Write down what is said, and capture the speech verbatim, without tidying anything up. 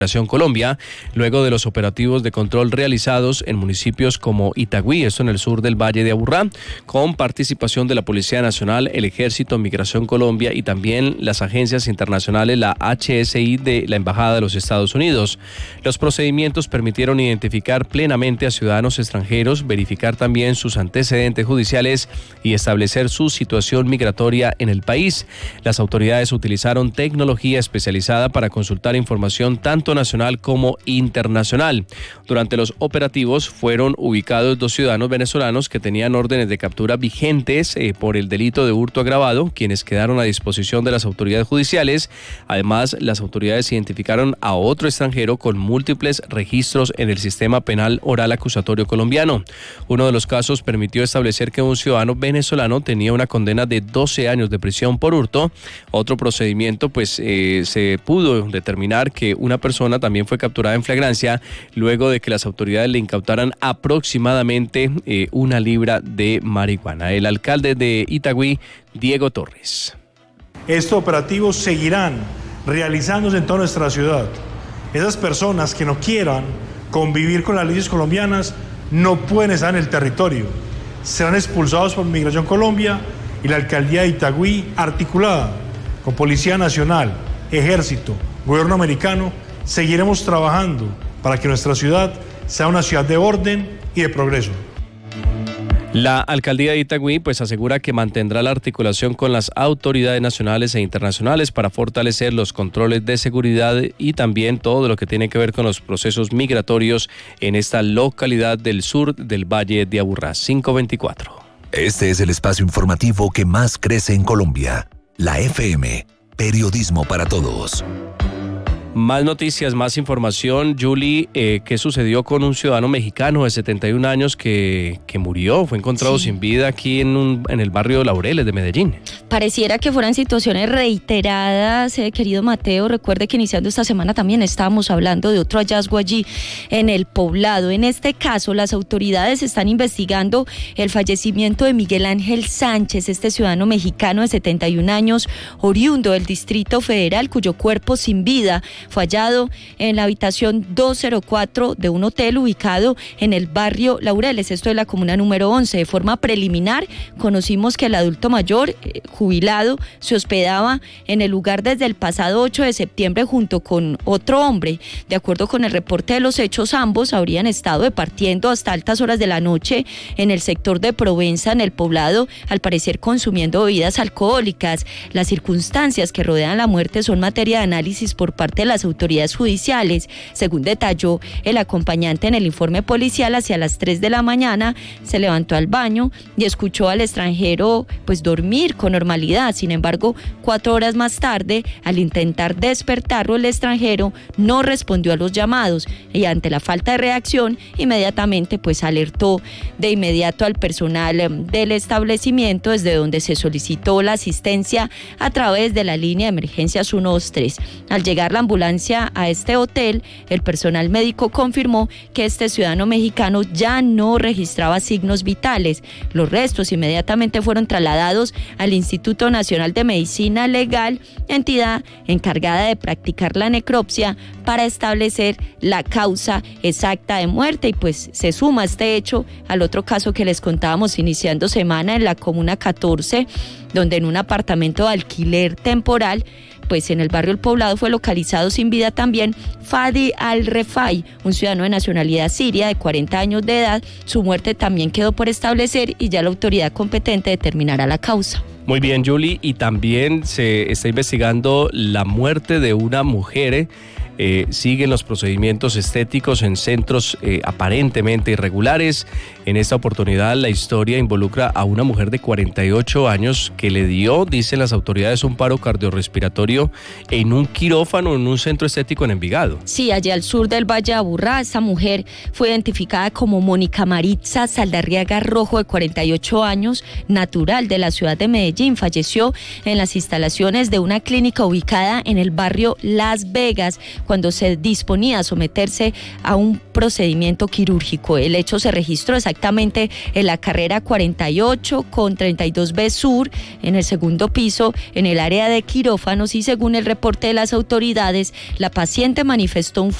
Colombia, luego de los operativos de control realizados en municipios como Itagüí, esto en el sur del Valle de Aburrá, con participación de la Policía Nacional, el Ejército, Migración Colombia y también las agencias internacionales, la H S I de la Embajada de los Estados Unidos. Los procedimientos permitieron identificar plenamente a ciudadanos extranjeros, verificar también sus antecedentes judiciales y establecer su situación migratoria en el país. Las autoridades utilizaron tecnología especializada para consultar información tanto nacional como internacional. Durante los operativos fueron ubicados dos ciudadanos venezolanos que tenían órdenes de captura vigentes eh, por el delito de hurto agravado, quienes quedaron a disposición de las autoridades judiciales. Además, las autoridades identificaron a otro extranjero con múltiples registros en el sistema penal oral acusatorio colombiano. Uno de los casos permitió establecer que un ciudadano venezolano tenía una condena de doce años de prisión por hurto. Otro procedimiento, pues eh, se pudo determinar que una persona también fue capturada en flagrancia luego de que las autoridades le incautaran aproximadamente eh, una libra de marihuana. El alcalde de Itagüí, Diego Torres. Estos operativos seguirán realizándose en toda nuestra ciudad. Esas personas que no quieran convivir con las leyes colombianas no pueden estar en el territorio. Serán expulsados por Migración Colombia y la alcaldía de Itagüí, articulada con Policía Nacional, Ejército, Gobierno americano, seguiremos trabajando para que nuestra ciudad sea una ciudad de orden y de progreso. La alcaldía de Itagüí pues asegura que mantendrá la articulación con las autoridades nacionales e internacionales para fortalecer los controles de seguridad y también todo lo que tiene que ver con los procesos migratorios en esta localidad del sur del Valle de Aburrá. cinco veinticuatro. Este es el espacio informativo que más crece en Colombia. La F M, periodismo para todos. Más noticias, más información. Julie, eh, ¿qué sucedió con un ciudadano mexicano de setenta y un años que, que murió? Fue encontrado sí. sin vida aquí en, un, en el barrio Laureles de Medellín. Pareciera que fueran situaciones reiteradas, eh, querido Mateo. Recuerde que iniciando esta semana también estábamos hablando de otro hallazgo allí en el poblado. En este caso, las autoridades están investigando el fallecimiento de Miguel Ángel Sánchez, este ciudadano mexicano de setenta y un años, oriundo del Distrito Federal, cuyo cuerpo sin vida fue hallado en la habitación doscientos cuatro de un hotel ubicado en el barrio Laureles, esto es la comuna número once. De forma preliminar, conocimos que el adulto mayor, eh, jubilado, se hospedaba en el lugar desde el pasado ocho de septiembre junto con otro hombre. De acuerdo con el reporte de los hechos, ambos habrían estado departiendo hasta altas horas de la noche en el sector de Provenza, en el poblado, al parecer consumiendo bebidas alcohólicas. Las circunstancias que rodean la muerte son materia de análisis por parte de las autoridades judiciales. Según detalló el acompañante en el informe policial, hacia las tres de la mañana se levantó al baño y escuchó al extranjero pues dormir con normalidad. Sin embargo, cuatro horas más tarde, al intentar despertarlo, el extranjero no respondió a los llamados y ante la falta de reacción, inmediatamente pues alertó de inmediato al personal del establecimiento, desde donde se solicitó la asistencia a través de la línea de emergencias ciento veintitrés. Al llegar la ambulancia a este hotel, el personal médico confirmó que este ciudadano mexicano ya no registraba signos vitales. Los restos inmediatamente fueron trasladados al Instituto Nacional de Medicina Legal, entidad encargada de practicar la necropsia para establecer la causa exacta de muerte. Y pues se suma este hecho al otro caso que les contábamos iniciando semana en la comuna catorce, donde en un apartamento de alquiler temporal, pues en el barrio El Poblado, fue localizado sin vida también Fadi Al-Refai, un ciudadano de nacionalidad siria de cuarenta años de edad. Su muerte también quedó por establecer y ya la autoridad competente determinará la causa. Muy bien, Julie, y también se está investigando la muerte de una mujer. Eh, siguen los procedimientos estéticos en centros eh, aparentemente irregulares. En esta oportunidad, la historia involucra a una mujer de cuarenta y ocho años que le dio, dicen las autoridades, un paro cardiorrespiratorio en un quirófano en un centro estético en Envigado. Sí, allá al sur del Valle de Aburrá, esta mujer fue identificada como Mónica Maritza Saldarriaga Rojo, de cuarenta y ocho años, natural de la ciudad de Medellín. Falleció en las instalaciones de una clínica ubicada en el barrio Las Vegas, cuando se disponía a someterse a un procedimiento quirúrgico. El hecho se registró exactamente en la carrera cuarenta y ocho con treinta y dos B Sur, en el segundo piso, en el área de quirófanos, y según el reporte de las autoridades, la paciente manifestó un